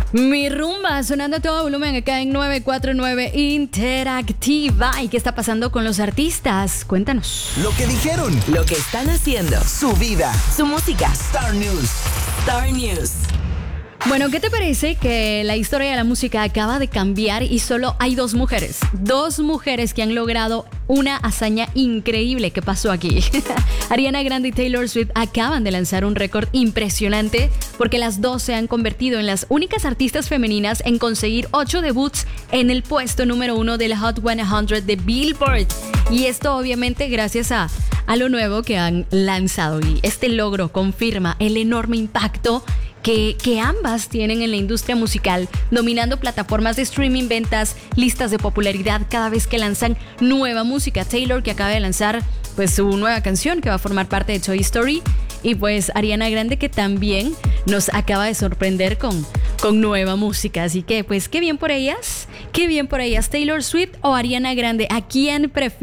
Mi rumba sonando a todo volumen acá en 949 Interactiva. ¿Y qué está pasando con los artistas? Cuéntanos. Lo que dijeron, Lo que están haciendo, su vida. su música. Star News. Star News. Bueno, ¿qué te parece que la historia de la música acaba de cambiar y solo hay dos mujeres? Dos mujeres que han logrado una hazaña increíble que pasó aquí. Ariana Grande y Taylor Swift acaban de lanzar un récord impresionante porque las dos se han convertido en las únicas artistas femeninas en conseguir 8 debuts en el puesto número 1 del Hot 100 de Billboard. Y esto obviamente gracias a lo nuevo que han lanzado. Y este logro confirma el enorme impacto que ambas tienen en la industria musical, dominando plataformas de streaming, ventas, listas de popularidad cada vez que lanzan nueva música. Taylor, que acaba de lanzar pues su nueva canción que va a formar parte de Toy Story, y pues Ariana Grande, que también nos acaba de sorprender con nueva música. Así que pues qué bien por ellas, Taylor Swift o Ariana Grande. ¿A quién prefieres?